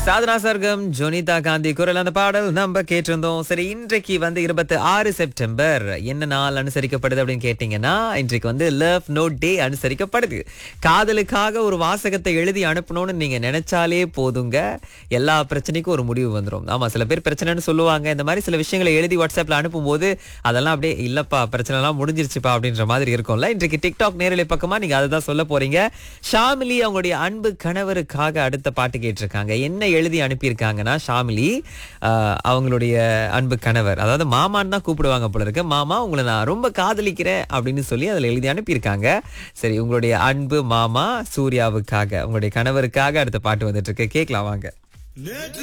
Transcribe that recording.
சாதனா சர்க்கம் ஜொனிதா காந்தி குரல் அந்த பாடல் நம்ம கேட்டிருந்தோம். சரி, இன்றைக்கு வந்து 26 செப்டம்பர் என்ன நாள் அனுசரிக்கப்படுது அப்படின்னு கேட்டீங்கன்னா, இன்றைக்கு வந்து லவ் நோட் டே அனுசரிக்கப்படுது. காதலுக்காக ஒரு வாசகத்தை எழுதி அனுப்பணும்னு நீங்க நினைச்சாலே போதுங்க, எல்லா பிரச்சனைக்கும் ஒரு முடிவு வந்துடும். ஆமா, சில பேர் பிரச்சனைன்னு சொல்லுவாங்க. இந்த மாதிரி சில விஷயங்களை எழுதி வாட்ஸ்அப்ல அனுப்பும்போது அதெல்லாம் அப்படியே இல்லப்பா பிரச்சனை எல்லாம் முடிஞ்சிருச்சுப்பா அப்படின்ற மாதிரி இருக்கும்ல. இன்றைக்கு டிக்டாக் நேரலை பக்கமா நீங்க அதை தான் சொல்ல போறீங்க. ஷாமிலி அவங்களுடைய அன்பு கணவருக்காக அடுத்த பாட்டு கேட்டிருக்காங்க. என்ன எழுதி அனுப்பியிருக்காங்கன்னா, ஷாமிலி அவங்களுடைய அன்பு கணவர், அதாவது மாமான்னு தான் கூப்பிடுவாங்க போல இருக்கு, மாமா உங்களை நான் ரொம்ப காதலிக்கிறேன் அப்படின்னு சொல்லி அதுல எழுதி அனுப்பியிருக்காங்க. சரி, உங்களுடைய அன்பு மாமா சூர்யாவுக்காக, உங்களுடைய கணவருக்காக அடுத்த பாட்டு வந்துட்டு இருக்கு, கேட்கலாம் வாங்க.